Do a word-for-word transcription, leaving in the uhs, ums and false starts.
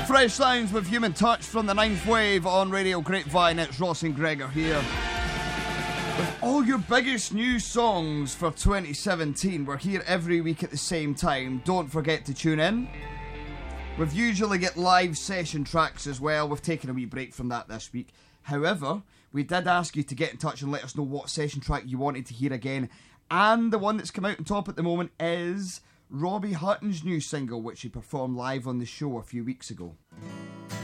Fresh Sounds with Human Touch from the Ninth Wave on Radio Grapevine. It's Ross and Gregor here with all your biggest new songs for twenty seventeen. We're here every week at the same time. Don't forget to tune in. We've usually get live session tracks as well. We've taken a wee break from that this week. However, we did ask you to get in touch and let us know what session track you wanted to hear again. And the one that's come out on top at the moment is Robbie Hutton's new single, which he performed live on the show a few weeks ago.